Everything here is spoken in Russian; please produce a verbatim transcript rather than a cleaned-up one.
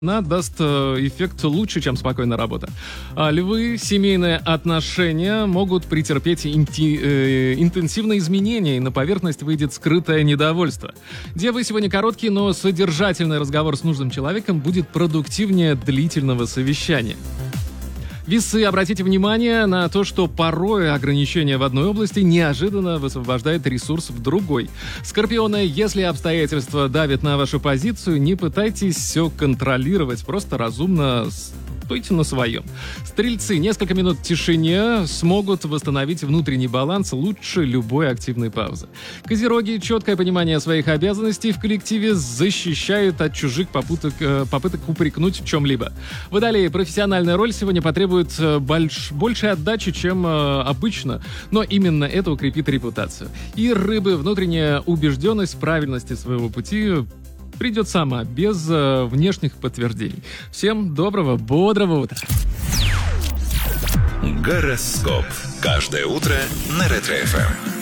Она даст э, эффект лучше, чем спокойная работа. А львы, семейные отношения могут претерпеть инти, э, интенсивные изменения, и на поверхность выйдет скрытое недовольство. Девы, сегодня короткий, но содержательный разговор с нужным человеком будет продуктивнее длительного совещания. Весы, обратите внимание на то, что порой ограничение в одной области неожиданно высвобождает ресурс в другой. Скорпионы, если обстоятельства давят на вашу позицию, не пытайтесь все контролировать, просто разумно стойте на своем. Стрельцы, несколько минут в тишине смогут восстановить внутренний баланс лучше любой активной паузы. Козероги, четкое понимание своих обязанностей в коллективе защищает от чужих попыток, попыток упрекнуть в чем-либо. Водолеи, профессиональная роль сегодня потребует больш, большей отдачи, чем э, обычно, но именно это укрепит репутацию. И рыбы, внутренняя убежденность в правильности своего пути придет сама, без э, внешних подтверждений. Всем доброго, бодрого утра. Гороскоп. Каждое утро на Ретро-эф эм.